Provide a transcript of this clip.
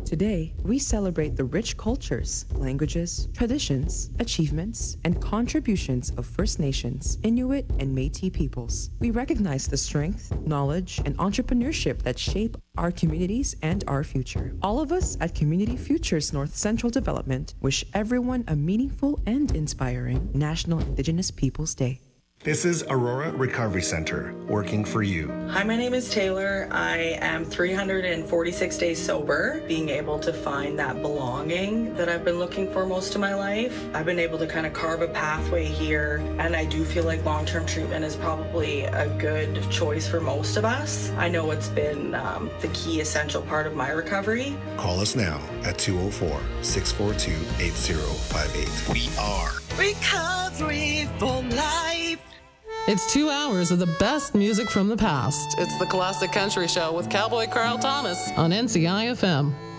Today, we celebrate the rich cultures, languages, traditions, achievements, and contributions of First Nations, Inuit, and Métis peoples. We recognize the strength, knowledge, and entrepreneurship that shape our communities and our future. All of us at Community Futures North Central Development wish everyone a meaningful and inspiring National Indigenous Peoples Day. This is Aurora Recovery Center, working for you. Hi, my name is Taylor. I am 346 days sober, being able to find that belonging that I've been looking for most of my life. I've been able to kind of carve a pathway here, and I do feel like long-term treatment is probably a good choice for most of us. I know it's been the key essential part of my recovery. Call us now at 204-642-8058. We are Recovery for Life. It's 2 hours of the best music from the past. It's the Classic Country Show with Cowboy Carl Thomas on NCI FM.